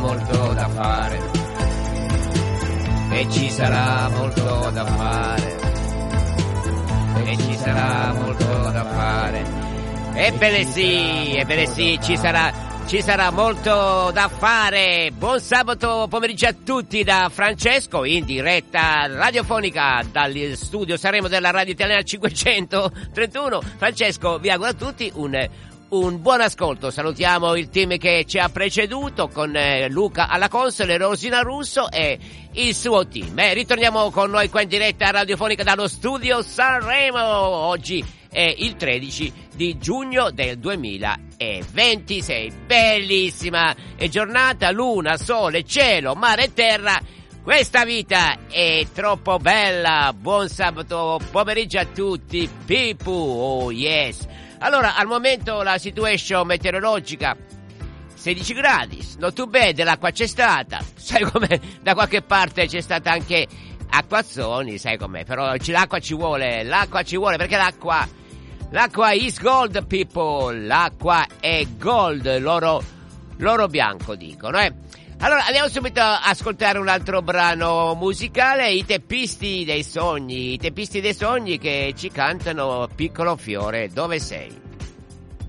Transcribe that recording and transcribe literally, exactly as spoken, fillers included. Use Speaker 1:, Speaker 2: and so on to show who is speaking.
Speaker 1: molto da fare e ci sarà molto da fare e ci sarà molto da fare. Ebbene sì, ebbene sì, ci sarà ci sarà molto da fare. Buon sabato pomeriggio a tutti da Francesco, in diretta radiofonica dal studio Sanremo della Radio Italiana cinquecentotrentuno. Francesco vi auguro a tutti un Un buon ascolto. Salutiamo il team che ci ha preceduto con eh, Luca alla console, Rosina Russo e il suo team. Eh, ritorniamo con noi qua in diretta radiofonica dallo studio Sanremo. Oggi è il tredici di giugno del duemilaventisei. Bellissima giornata, luna, sole, cielo, mare e terra. Questa vita è troppo bella. Buon sabato pomeriggio a tutti. Pipu, oh yes. Allora, al momento la situation meteorologica sedici gradi, not too bad, l'acqua c'è stata, sai com'è, da qualche parte c'è stata anche acquazzoni, sai com'è, però l'acqua ci vuole, l'acqua ci vuole perché l'acqua, l'acqua is gold people, l'acqua è gold, l'oro, l'oro bianco dicono, eh. Allora andiamo subito a ascoltare un altro brano musicale, i teppisti dei sogni, i teppisti dei sogni che ci cantano Piccolo fiore, dove sei?